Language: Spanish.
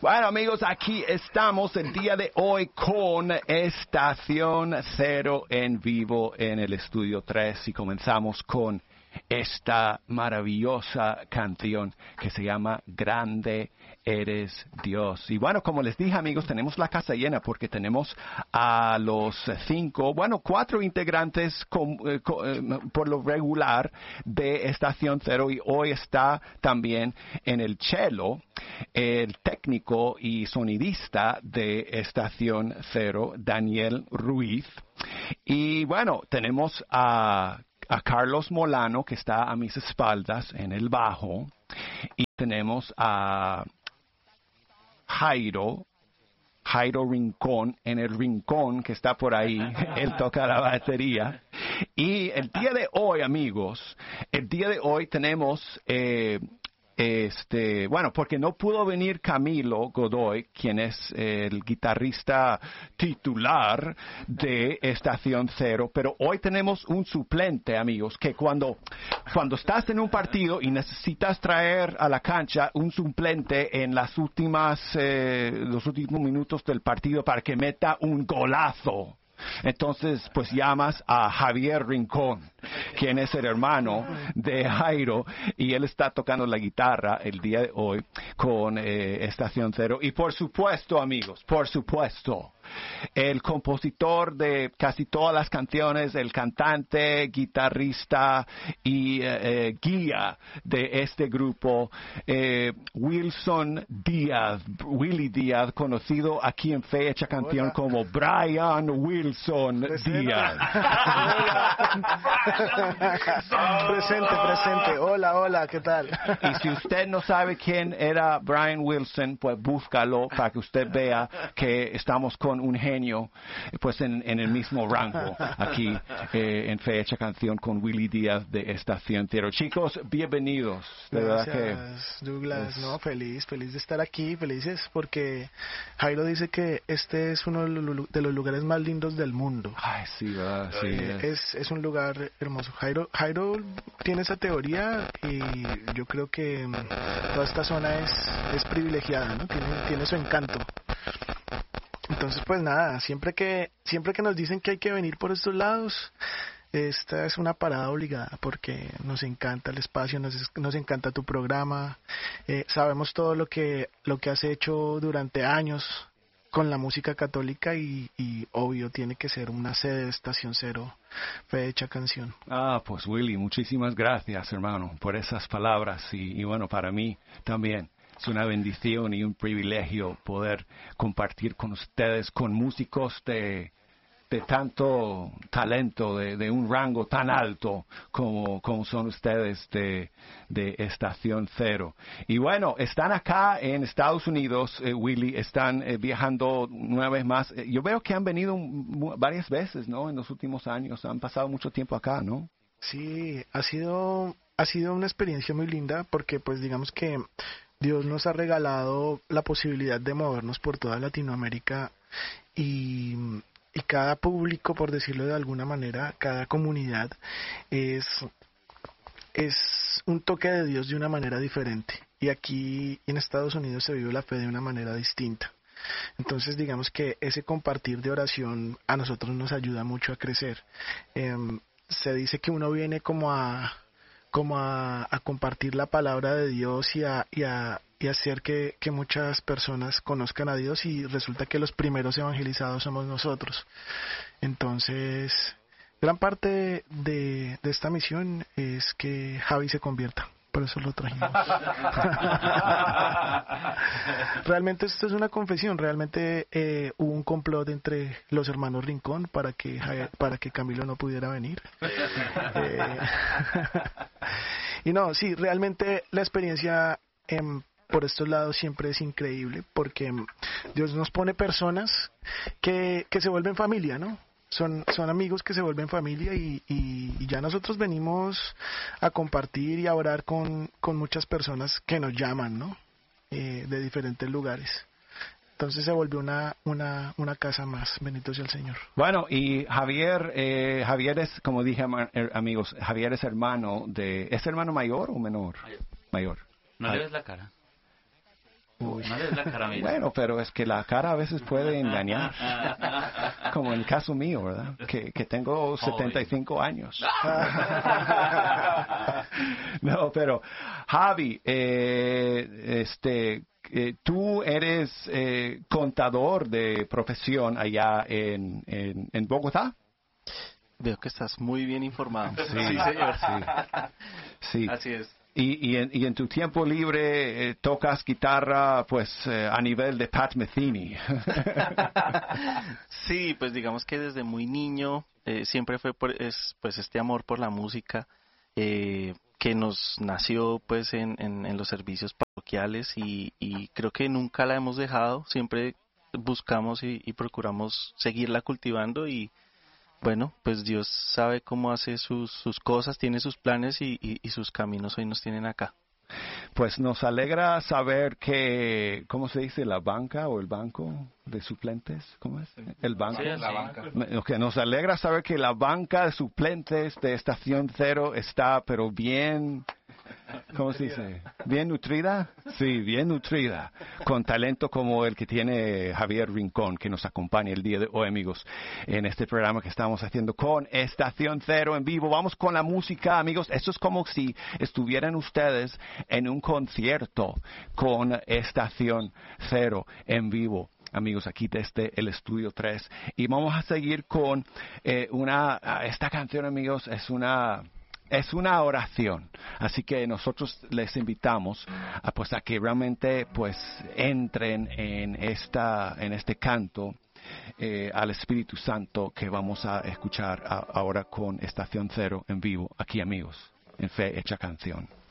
Bueno, amigos, aquí estamos el día de hoy con Estación Cero en vivo en el Estudio 3 y comenzamos con esta maravillosa canción que se llama Grande Eres Dios. Y bueno, como les dije, amigos, tenemos la casa llena porque tenemos a los 4 integrantes por lo regular de Estación Cero, y hoy está también en el cello el técnico y sonidista de Estación Cero, Daniel Ruiz. Y bueno, tenemos a Carlos Molano, que está a mis espaldas en el bajo, y tenemos a Jairo Rincón en el rincón, que está por ahí. Él toca la batería. Y el día de hoy, amigos, tenemos porque no pudo venir Camilo Godoy, quien es el guitarrista titular de Estación Cero, pero hoy tenemos un suplente, amigos, que cuando estás en un partido y necesitas traer a la cancha un suplente en los últimos minutos del partido para que meta un golazo, entonces, pues llamas a Javier Rincón, quien es el hermano de Jairo, y él está tocando la guitarra el día de hoy con Estación Cero. Y por supuesto, amigos, el compositor de casi todas las canciones, el cantante, guitarrista y guía de este grupo, Willy Díaz, conocido aquí en Fecha Canción como Brian Wilson Díaz. Presente. Hola, ¿qué tal? Y si usted no sabe quién era Brian Wilson, pues búscalo para que usted vea que estamos con un genio, pues en el mismo rango aquí en Fecha Canción con Willy Díaz de Estación Cero. Chicos, bienvenidos. De Gracias, verdad que Douglas. No, feliz de estar aquí, felices porque Jairo dice que este es uno de los lugares más lindos del mundo. Ay, sí, ¿verdad? Sí, es un lugar hermoso. Jairo tiene esa teoría y yo creo que toda esta zona es privilegiada, ¿no? Tiene su encanto. Entonces, pues nada, siempre que nos dicen que hay que venir por estos lados, esta es una parada obligada porque nos encanta el espacio, nos encanta tu programa, sabemos todo lo que has hecho durante años con la música católica y obvio tiene que ser una sede de Estación Cero, Fecha Canción. Pues Willy, muchísimas gracias, hermano, por esas palabras y bueno, para mí también. Es una bendición y un privilegio poder compartir con ustedes, con músicos de tanto talento, de un rango tan alto como son ustedes de Estación Cero. Y bueno, están acá en Estados Unidos, Willy, están viajando una vez más. Yo veo que han venido varias veces, ¿no? En los últimos años, han pasado mucho tiempo acá, ¿no? Sí, ha sido una experiencia muy linda porque pues digamos que Dios nos ha regalado la posibilidad de movernos por toda Latinoamérica y cada público, por decirlo de alguna manera, cada comunidad es un toque de Dios de una manera diferente. Y aquí en Estados Unidos se vive la fe de una manera distinta. Entonces digamos que ese compartir de oración a nosotros nos ayuda mucho a crecer. Se dice que uno viene como a compartir la palabra de Dios y a hacer que muchas personas conozcan a Dios, y resulta que los primeros evangelizados somos nosotros. Entonces, gran parte de esta misión es que Javi se convierta. Por eso lo trajimos. Realmente esto es una confesión. Realmente hubo un complot entre los hermanos Rincón para que Camilo no pudiera venir. Y no, sí, realmente la experiencia por estos lados siempre es increíble porque Dios nos pone personas que se vuelven familia, ¿no? Son amigos que se vuelven familia y ya nosotros venimos a compartir y a orar con muchas personas que nos llaman, ¿no? De diferentes lugares. Entonces se volvió una casa más. Bendito sea el Señor. Bueno, y Javier es, como dije, amigos, Javier es hermano ¿es hermano mayor o menor? Mayor. No le ves la cara. Uy. No le ves la cara, mira. Bueno, pero es que la cara a veces puede engañar. Como en el caso mío, ¿verdad? Que tengo 75 años. No, pero Javi, tú eres contador de profesión allá en Bogotá. Veo que estás muy bien informado. Sí, señor. Sí. Así es. Y en tu tiempo libre tocas guitarra, pues, a nivel de Pat Metheny. Sí, pues digamos que desde muy niño siempre fue pues este amor por la música que nos nació pues en los servicios parroquiales y creo que nunca la hemos dejado. Siempre buscamos y procuramos seguirla cultivando y bueno, pues Dios sabe cómo hace sus cosas, tiene sus planes y sus caminos hoy nos tienen acá. Pues nos alegra saber que, ¿cómo se dice? ¿La banca o el banco de suplentes? ¿Cómo es? El banco. Sí, la banca. Okay, nos alegra saber que la banca de suplentes de Estación Cero está, pero bien... ¿Cómo se dice? ¿Bien nutrida? Sí, bien nutrida. Con talento como el que tiene Javier Rincón, que nos acompaña el día de hoy, amigos, en este programa que estamos haciendo con Estación Cero en vivo. Vamos con la música, amigos. Esto es como si estuvieran ustedes en un concierto con Estación Cero en vivo. Amigos, aquí desde el Estudio 3. Y vamos a seguir con esta canción, amigos, es una oración, así que nosotros les invitamos a que realmente pues entren en este canto al Espíritu Santo que vamos a escuchar ahora con Estación Cero en vivo, aquí amigos, en Fe Hecha Canción.